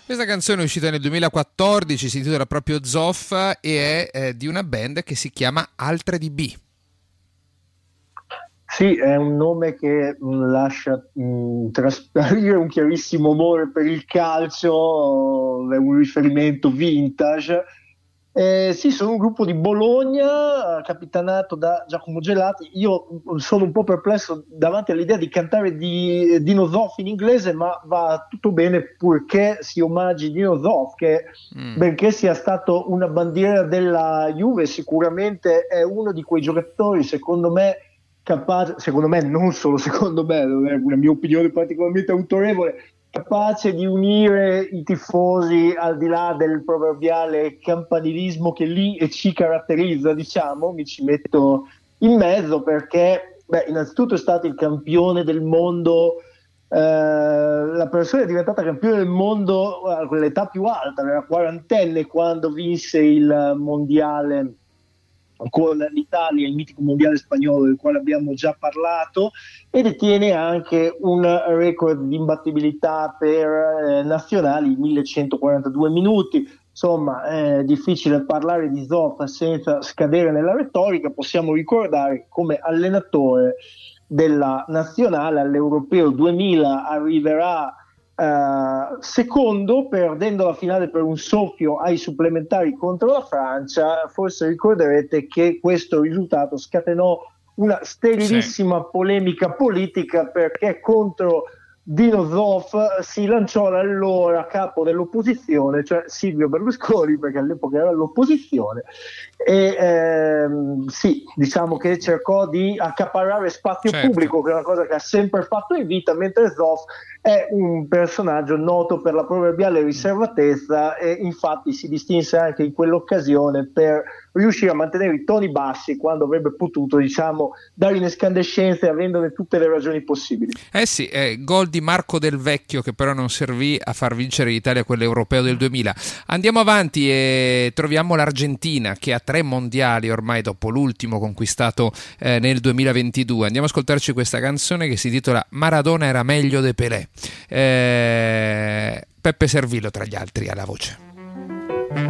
Questa canzone è uscita nel 2014, si intitola proprio Zoff e è di una band che si chiama Altre di B. Sì, è un nome che lascia trasparire un chiarissimo amore per il calcio, è un riferimento vintage. Sì, sono un gruppo di Bologna, capitanato da Giacomo Gelati. Io sono un po' perplesso davanti all'idea di cantare di Dino Zoff in inglese, ma va tutto bene purché si omaggi Dino Zoff, che benché sia stato una bandiera della Juve, sicuramente è uno di quei giocatori, secondo me, capace, secondo me, non solo secondo me, non è una mia opinione particolarmente autorevole, capace di unire i tifosi al di là del proverbiale campanilismo che lì ci caratterizza, diciamo, mi ci metto in mezzo perché, innanzitutto è stato il campione del mondo, la persona è diventata campione del mondo all'età più alta, era quarantenne quando vinse il mondiale con l'Italia, il mitico mondiale spagnolo del quale abbiamo già parlato, e detiene anche un record di imbattibilità per nazionali, 1142 minuti. Insomma, è difficile parlare di Zoff senza scadere nella retorica. Possiamo ricordare come allenatore della nazionale all'Europeo 2000 arriverà secondo, perdendo la finale per un soffio ai supplementari contro la Francia. Forse ricorderete che questo risultato scatenò una sterilissima polemica politica, perché contro Dino Zoff si lanciò l'allora capo dell'opposizione, cioè Silvio Berlusconi, perché all'epoca era l'opposizione, e sì, diciamo che cercò di accaparrare spazio pubblico, che è una cosa che ha sempre fatto in vita, mentre Zoff è un personaggio noto per la proverbiale riservatezza, e infatti si distinse anche in quell'occasione per riuscire a mantenere i toni bassi quando avrebbe potuto, diciamo, dare in escandescenze avendone tutte le ragioni possibili. Sì, gol di Marco Del Vecchio che però non servì a far vincere l'Italia quell'Europeo del 2000. Andiamo avanti e troviamo l'Argentina, che ha 3 mondiali ormai dopo l'ultimo conquistato nel 2022. Andiamo ad ascoltarci questa canzone che si intitola Maradona era meglio de Pelé. Peppe Servillo tra gli altri alla voce.